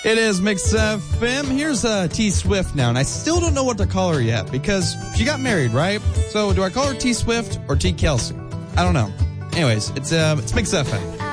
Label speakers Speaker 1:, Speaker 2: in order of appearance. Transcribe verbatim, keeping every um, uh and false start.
Speaker 1: It is Mix F M. Here's uh, T Swift now, and I still don't know what to call her yet because she got married, right? So do I call her T Swift or T Kelsey? I don't know. Anyways, it's um, it's Mix F M.